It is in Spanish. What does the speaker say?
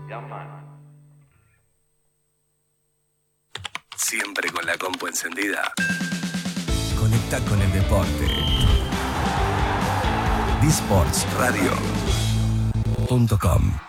Siempre con la compu encendida. Conecta con el deporte. disportsradio.com